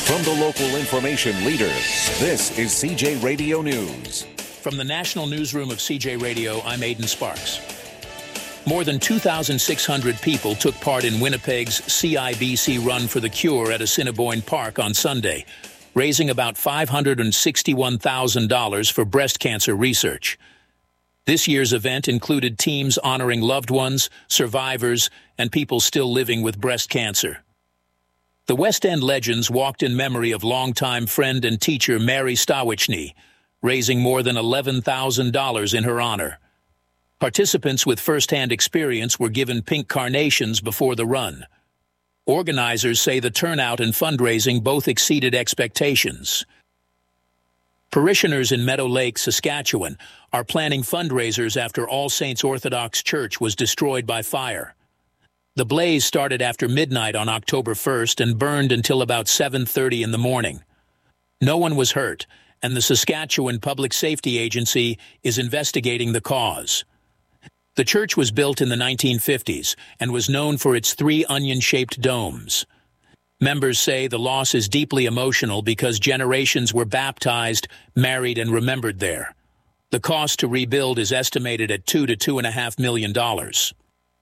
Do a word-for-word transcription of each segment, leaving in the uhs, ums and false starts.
From the local information leader, this is C J Radio News. From the National Newsroom of C J Radio, I'm Aidan Sparks. More than two thousand six hundred people took part in Winnipeg's C I B C Run for the Cure at Assiniboine Park on Sunday, raising about five hundred sixty-one thousand dollars for breast cancer research. This year's event included teams honoring loved ones, survivors, and people still living with breast cancer. The West End Legends walked in memory of longtime friend and teacher Mary Stawichny, raising more than eleven thousand dollars in her honor. Participants with first-hand experience were given pink carnations before the run. Organizers say the turnout and fundraising both exceeded expectations. Parishioners in Meadow Lake, Saskatchewan, are planning fundraisers after All Saints Orthodox Church was destroyed by fire. The blaze started after midnight on October first and burned until about seven thirty in the morning. No one was hurt, and the Saskatchewan Public Safety Agency is investigating the cause. The church was built in the nineteen fifties and was known for its three onion-shaped domes. Members say the loss is deeply emotional because generations were baptized, married, and remembered there. The cost to rebuild is estimated at two to two and a half million dollars.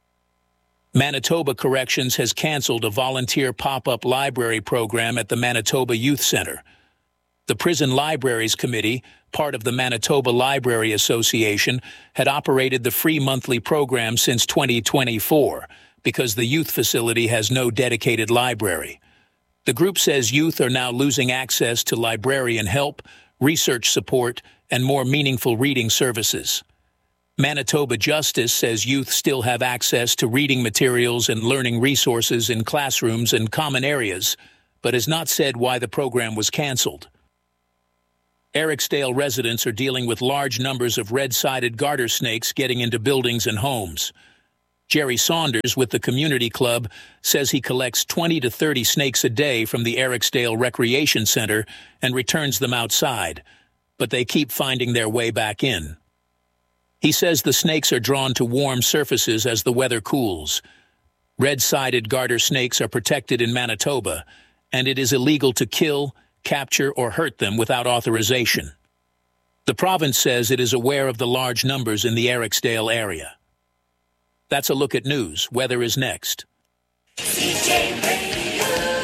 Manitoba Corrections has canceled a volunteer pop-up library program at the Manitoba Youth Center. The Prison Libraries Committee, part of the Manitoba Library Association, had operated the free monthly program since twenty twenty-four because the youth facility has no dedicated library. The group says youth are now losing access to librarian help, research support, and more meaningful reading services. Manitoba Justice says youth still have access to reading materials and learning resources in classrooms and common areas, but has not said why the program was canceled. Ericsdale residents are dealing with large numbers of red-sided garter snakes getting into buildings and homes. Jerry Saunders with the Community Club says he collects twenty to thirty snakes a day from the Ericsdale Recreation Center and returns them outside, but they keep finding their way back in. He says the snakes are drawn to warm surfaces as the weather cools. Red-sided garter snakes are protected in Manitoba, and it is illegal to kill, capture, or hurt them without authorization. The province says it is aware of the large numbers in the Ericsdale area. That's a look at news. Weather is next. C J Radio,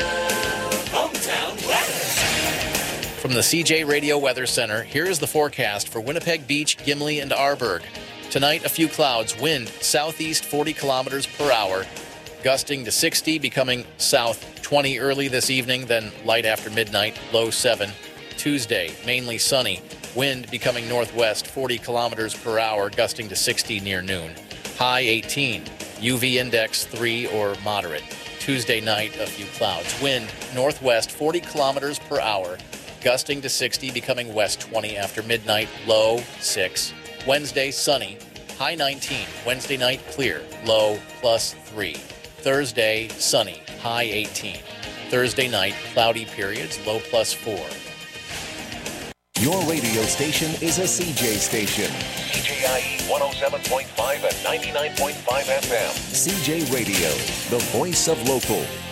hometown weather. From the C J Radio Weather Center, here is the forecast for Winnipeg Beach, Gimli, and Arborg. Tonight, a few clouds, wind southeast forty kilometers per hour, gusting to sixty, becoming south twenty early this evening, then light after midnight, low seven. Tuesday, mainly sunny, wind becoming northwest forty kilometers per hour, gusting to sixty near noon. High eighteen, U V index three or moderate. Tuesday night, a few clouds, wind northwest forty kilometers per hour, gusting to sixty, becoming west twenty after midnight, low six. Wednesday, sunny, high nineteen. Wednesday night, clear, low plus three. Thursday, sunny, high eighteen. Thursday night, cloudy periods, low plus four. Your radio station is a C J station. C J I E one oh seven point five and ninety-nine point five F M. C J Radio, the voice of local.